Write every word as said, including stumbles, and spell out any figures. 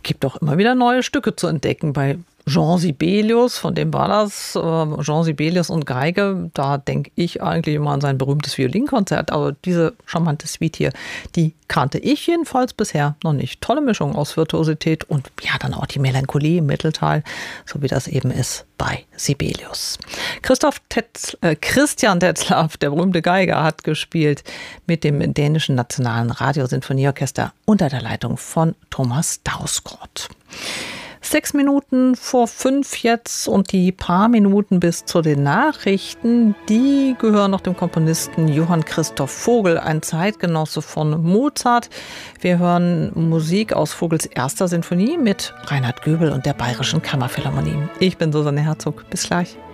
gibt auch immer wieder neue Stücke zu entdecken. Bei Jean Sibelius, von dem war das, Jean Sibelius und Geige, da denke ich eigentlich immer an sein berühmtes Violinkonzert, aber diese charmante Suite hier, die kannte ich jedenfalls bisher noch nicht. Tolle Mischung aus Virtuosität und ja, dann auch die Melancholie im Mittelteil, so wie das eben ist bei Sibelius. Christoph Tetz, äh, Christian Tetzlaff, der berühmte Geiger, hat gespielt mit dem dänischen Nationalen Radiosinfonieorchester unter der Leitung von Thomas Dausgaard. Sechs Minuten vor fünf jetzt und die paar Minuten bis zu den Nachrichten, die gehören noch dem Komponisten Johann Christoph Vogel, ein Zeitgenosse von Mozart. Wir hören Musik aus Vogels erster Sinfonie mit Reinhard Göbel und der Bayerischen Kammerphilharmonie. Ich bin Susanne Herzog. Bis gleich.